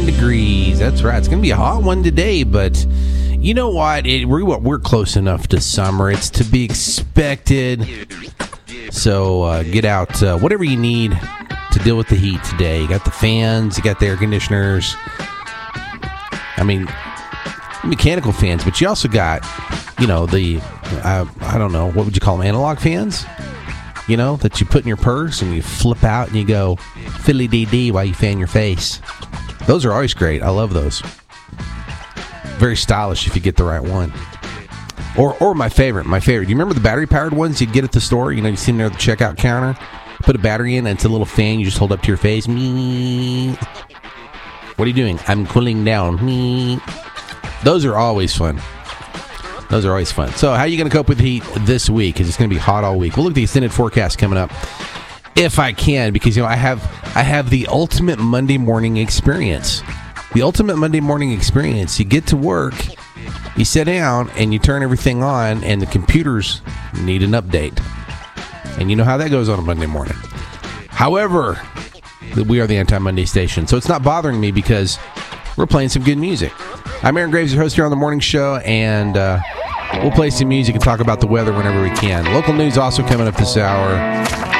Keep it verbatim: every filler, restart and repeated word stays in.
thirty-nine degrees. That's right. It's going to be a hot one today, but you know what? It, we're, we're close enough to summer. It's to be expected. So uh, get out uh, whatever you need to deal with the heat today. You got the fans, you got the air conditioners. I mean, mechanical fans, but you also got, you know, the, uh, I don't know, what would you call them, analog fans? You know, that you put in your purse and you flip out and you go fiddly dee dee while you fan your face. Those are always great. I love those. Very stylish if you get the right one. Or or my favorite, my favorite. Do you remember the battery-powered ones you get at the store? You know, you see them there at the checkout counter. Put a battery in, and it's a little fan you just hold up to your face. Me. What are you doing? I'm cooling down. Me. Those are always fun. Those are always fun. So how are you going to cope with the heat this week? Because it's going to be hot all week. We'll look at the extended forecast coming up. If I can, because, you know, I have I have the ultimate Monday morning experience. The ultimate Monday morning experience. You get to work, you sit down, and you turn everything on, and the computers need an update. And you know how that goes on a Monday morning. However, we are the Anti-Monday station, so it's not bothering me because we're playing some good music. I'm Aaron Graves, your host here on the morning show, and uh, we'll play some music and talk about the weather whenever we can. Local news also coming up this hour.